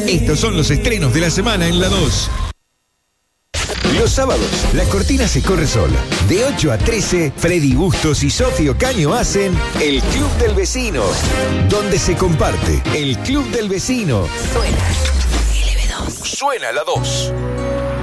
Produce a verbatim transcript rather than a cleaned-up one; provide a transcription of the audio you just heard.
Estos son los estrenos de la semana en La dos. Los sábados, la cortina se corre sola. De ocho a trece, Freddy Bustos y Sofía Caño hacen El Club del Vecino, donde se comparte El Club del Vecino. Suena L B dos. Suena La dos.